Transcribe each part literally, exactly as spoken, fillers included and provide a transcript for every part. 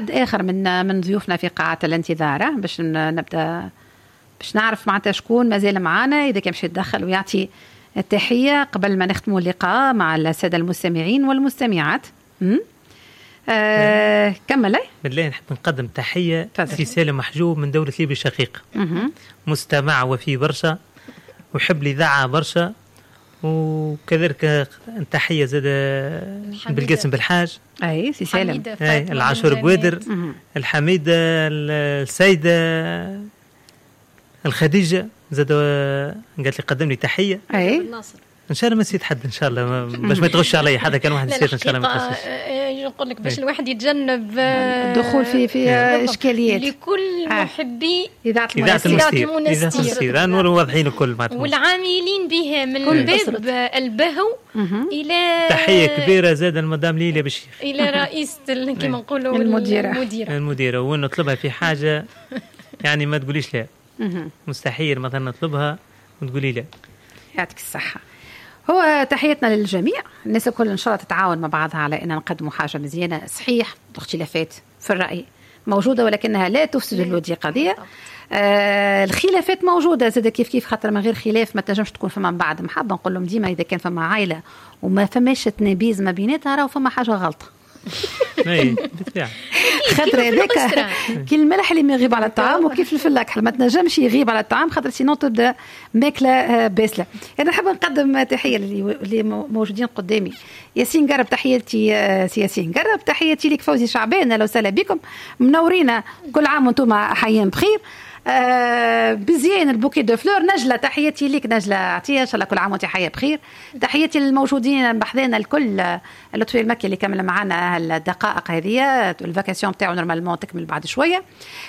حد آخر من من ضيوفنا في قاعة الانتظار باش نبدأ باش نعرف معناتها شكون مازال معانا إذا كان باش يتدخل ويعطي التحية قبل ما نختموا اللقاء مع السادة المستمعين والمستمعات. آه كمل. بالله نحب نقدم تحية في سالم محجوب من دولة ليبيا الشقيق، مستمع وفي برشا ويحب الإذاعة برشا، وكذلك تحية زاد بالقاسم بالحاج أي سي سالم، أي العاشور بوادر، الحميدة، السيدة، الخديجة زاد قالت لي قدم لي تحية. أي ان شاء الله ما نسيت حد ان شاء الله باش ما يتغش علي حدا، كان واحد نسيت ان شاء الله ما يتغش. نقول لك باش الواحد يتجنب الدخول في في اشكاليات لكل محبي اذاعه المنستير نوروا واضحين الكل والعاملين بها من باب البهو الى تحيه كبيره زاد المدام ليلى بالشيخ الى رئيسه كما نقولوا المديره المديره المديره ونطلبها في حاجه يعني ما تقوليش لا، مستحيل مثلا نطلبها وتقولي لا. يعطيك الصحه. هو تحياتنا للجميع، الناس الكل إن شاء الله تتعاون مع بعضها على أن نقدموا حاجة مزيانة. صحيح الاختلافات في الرأي موجودة ولكنها لا تفسد الودية قضية. آه الخلافات موجودة زاد كيف كيف، خاطر من غير خلاف ما تنجمش تكون فما من بعد محبة. نقول لهم ديما إذا كان فما عائلة وما فماش تنابيز ما بيناتها راهو فما حاجة غلطة. اي بالفعل، خاطر هذاك كي الملح اللي يغيب على الطعام وكيف الفل اكحل ما تنجمش يغيب على الطعام، خاطر سينو تبدا ماكله باسله. انا نحب نقدم تحيه اللي موجودين قدامي. ياسين قرب تحياتي سي ياسين قرب تحياتي لك. فوزي شعبان اهلا وسهلا بكم، منورينا، كل عام وانتم حيين بخير. آه بزيان البوكي دو فلور. نجلة تحياتي لك نجلة عطية، ان شاء الله كل عام وانت حية بخير. تحياتي للموجودين بحذانا الكل. اللطفي المكي اللي كمل معنا الدقائق هذه، الفاكاسيون بتاعه نورمالمون تكمل بعد شوية.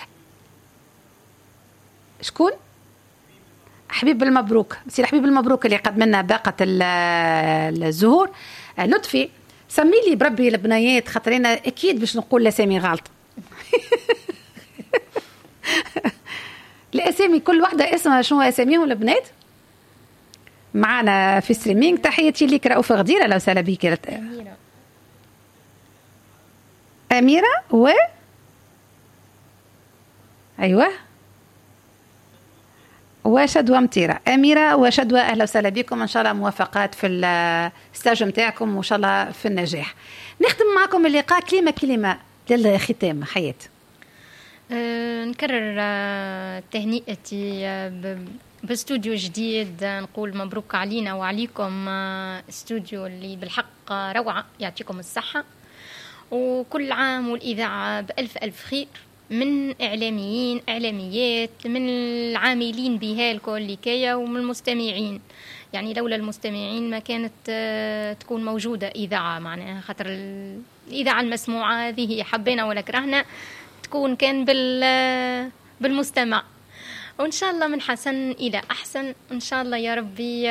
شكون؟ حبيب المبروك، سي حبيب المبروك اللي قدم لنا باقة الزهور. لطفي سمي لي بربي البنيات، خاطرنا اكيد باش نقول لسامي غلط. الاسامي كل واحده اسمها شنو اساميهم البنات معنا في ستريمينج. تحياتي لك رؤوف غديره لو سهلا بك. اميره اميره و ايوه وشدوى مطيره. اميره وشدوى اهلا وسهلا بكم، ان شاء الله موافقات في الستاج نتاعكم وان شاء الله في النجاح. نختم معكم اللقاء كلمه كلمه للختام. حياه أه نكرر أه تهنئتي أه باستوديو جديد. أه نقول مبروك علينا وعليكم. أه استوديو اللي بالحق روعة، يعطيكم الصحة، وكل عام والإذاعة بألف ألف خير، من إعلاميين إعلاميات، من العاملين بها الكل لكاية، ومن المستمعين. يعني لولا المستمعين ما كانت أه تكون موجودة إذاعة، معناها خاطر الإذاعة المسموعة هذه حبينا ولا كرهنا تكون كان بال بالمستمع، وإن شاء الله من حسن إلى أحسن. إن شاء الله يا ربي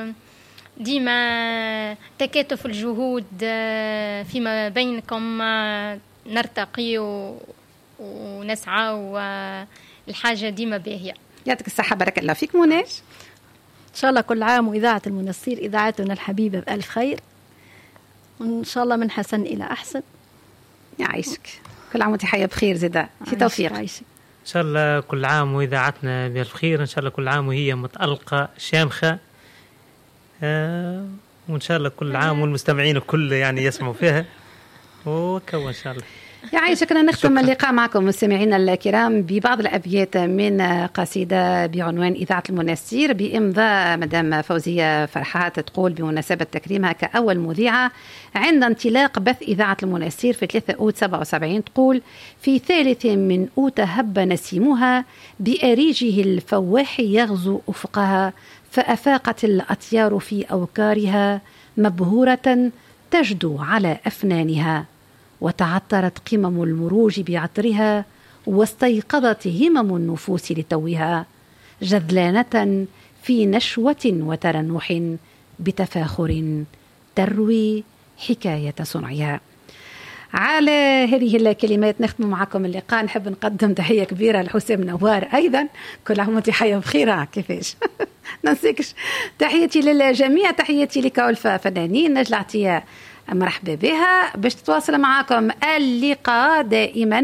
ديما تكاتف الجهود فيما بينكم، نرتقي ونسعى والحاجة ديما باهية. يعطيك الصحة، بارك الله فيك. مناش إن شاء الله كل عام وإذاعة المنستير إذاعتنا الحبيبة بألف خير، وإن شاء الله من حسن إلى أحسن. يعيشك، كل عام وانت حية بخير زيدا في توفيق. عايشك. إن شاء الله كل عام وإذاعتنا بألف خير، إن شاء الله كل عام وهي متألقة شامخة، آه وإن شاء الله كل عام والمستمعين الكل يعني يسمعوا فيها وكو إن شاء الله. يعيشك. أنا نختم اللقاء معكم مستمعينا الكرام ببعض الأبيات من قصيدة بعنوان إذاعة المنستير بإمضاء مدام فوزية فرحات، تقول بمناسبة تكريمها كأول مذيعة عند انطلاق بث إذاعة المنستير في ثلاثة أوت سبعة وسبعين، تقول: في ثالث من أوت هب نسيمها بأريجه الفواح يغزو أفقها، فأفاقت الأطيار في أوكارها مبهورة تجدو على أفنانها، وتعطرت قمم المروج بعطرها، واستيقظت همم النفوس لتوها، جذلانة في نشوة وترنح بتفاخر تروي حكاية صنعها. على هذه الكلمات نختم معكم اللقاء. نحب نقدم تحية كبيرة لحسام نوار أيضا، كل عام وانت حية بخير. كيفاش ننسيكش تحياتي للجميع، تحياتي لك ألفا فنانين نجلة عطية، مرحبا بها باش تتواصل معكم اللقاء دائما